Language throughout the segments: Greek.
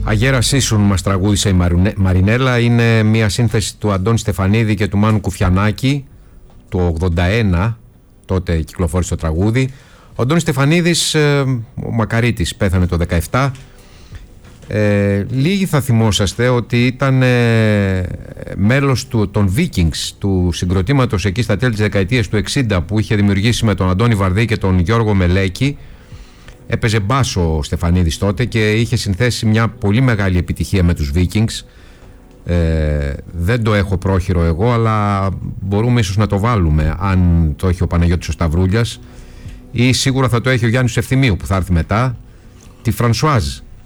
Αγέρα Σίσουν μας τραγούδισε η Μαρινέλα. Είναι μια σύνθεση του Αντώνη Στεφανίδη και του Μάνου Κουφιανάκη του 81, τότε κυκλοφόρησε το τραγούδι. Ο Αντώνης Στεφανίδης, ο Μακαρίτης, πέθανε το 17. Λίγοι θα θυμόσαστε ότι ήταν μέλος των Vikings, του συγκροτήματος εκεί στα τέλη της δεκαετίας του 60 που είχε δημιουργήσει με τον Αντώνη Βαρδί και τον Γιώργο Μελέκη. Έπαιζε μπάσο ο Στεφανίδης τότε και είχε συνθέσει μια πολύ μεγάλη επιτυχία με τους Vikings. Δεν το έχω πρόχειρο εγώ, αλλά μπορούμε ίσως να το βάλουμε αν το έχει ο Παναγιώτης ο Σταυρούλιας, ή σίγουρα θα το έχει ο Γιάννης Ευθυμίου που θα έρθει μετά, τη Φρανσουάζ.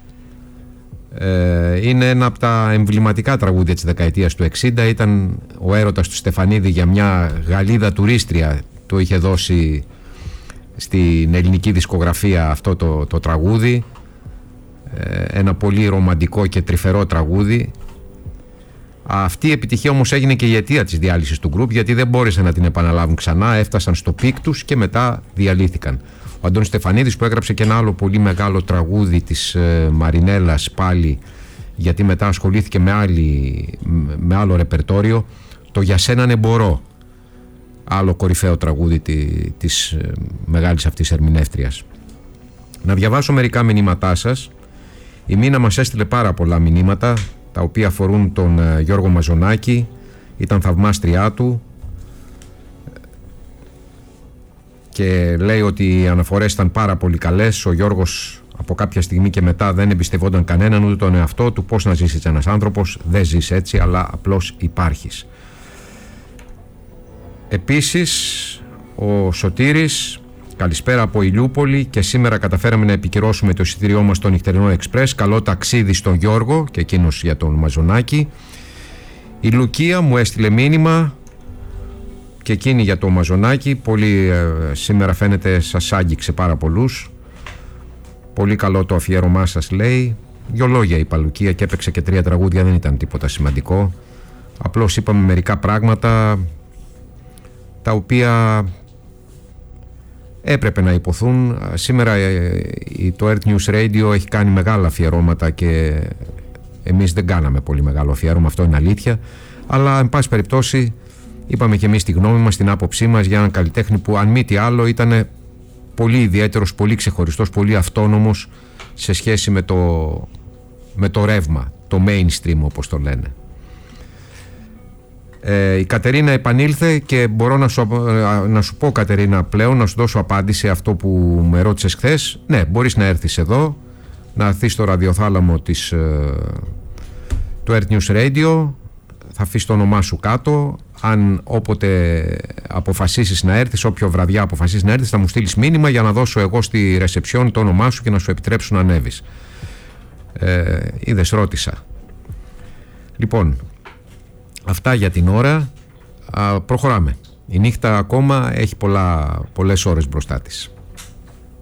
Είναι ένα από τα εμβληματικά τραγούδια της δεκαετίας του 60. Ήταν ο έρωτας του Στεφανίδη για μια Γαλλίδα τουρίστρια. Το είχε δώσει στην ελληνική δισκογραφία αυτό το τραγούδι. Ένα πολύ ρομαντικό και τρυφερό τραγούδι. Αυτή η επιτυχία όμως έγινε και η αιτία της διάλυσης του γκρουπ, γιατί δεν μπόρεσαν να την επαναλάβουν ξανά, έφτασαν στο πικ τους και μετά διαλύθηκαν. Ο Αντώνης Στεφανίδης, που έγραψε και ένα άλλο πολύ μεγάλο τραγούδι της Μαρινέλας πάλι, γιατί μετά ασχολήθηκε με άλλο ρεπερτόριο, το «Για σένα ναι μπορώ», άλλο κορυφαίο τραγούδι της μεγάλης αυτής ερμηνεύτριας. Να διαβάσω μερικά μηνύματά σας. Η Μίνα μας έστειλε πάρα πολλά μηνύματα, τα οποία αφορούν τον Γιώργο Μαζονάκη. Ήταν θαυμάστριά του και λέει ότι οι αναφορές ήταν πάρα πολύ καλές. Ο Γιώργος από κάποια στιγμή και μετά δεν εμπιστευόταν κανέναν, ούτε τον εαυτό του. Πώς να ζήσεις ένας άνθρωπος? Δεν ζεις έτσι, αλλά απλώς υπάρχεις. Επίσης ο Σωτήρης, καλησπέρα από Ηλιούπολη, και σήμερα καταφέραμε να επικυρώσουμε το εισιτήριό μας στο νυχτερινό εξπρές. Καλό ταξίδι στον Γιώργο και εκείνος για τον Μαζονάκη. Η Λουκία μου έστειλε μήνυμα και εκείνη για το Μαζονάκη. Πολύ σήμερα φαίνεται σας άγγιξε πάρα πολλούς. Πολύ καλό το αφιέρωμά σας, λέει. 2 λόγια είπα Λουκία και έπαιξε και 3 τραγούδια, δεν ήταν τίποτα σημαντικό. Απλώς είπαμε μερικά πράγματα τα οποία έπρεπε να υποθούν. Σήμερα το Earth News Radio έχει κάνει μεγάλα αφιερώματα και εμείς δεν κάναμε πολύ μεγάλο αφιέρωμα, αυτό είναι αλήθεια, αλλά εν πάση περιπτώσει είπαμε και εμείς τη γνώμη μας, την άποψή μας για έναν καλλιτέχνη που αν μη τι άλλο ήταν πολύ ιδιαίτερος, πολύ ξεχωριστός, πολύ αυτόνομος σε σχέση με το ρεύμα, το mainstream όπως το λένε. Η Κατερίνα επανήλθε και μπορώ να σου πω, Κατερίνα, πλέον να σου δώσω απάντηση αυτό που με ρώτησες χθες. Ναι, μπορείς να έρθεις εδώ, να έρθεις στο ραδιοθάλαμο του Earth News Radio, θα αφήσεις το όνομά σου κάτω. Αν όποτε αποφασίσεις να έρθεις, όποιο βραδιά αποφασίσεις να έρθεις, θα μου στείλεις μήνυμα για να δώσω εγώ στη ρεσεψιόν το όνομά σου και να σου επιτρέψουν να ανέβεις. Είδες, ρώτησα. Λοιπόν, αυτά για την ώρα. Προχωράμε. Η νύχτα ακόμα έχει πολλές ώρες μπροστά της.